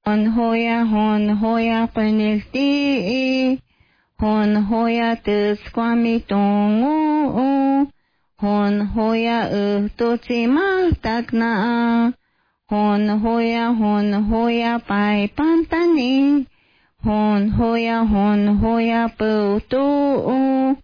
hon hoya penilti, hon hoya tesquamitongo, hon hoya totsimatakna, hon hoya pai pantani, hon hoya poutu,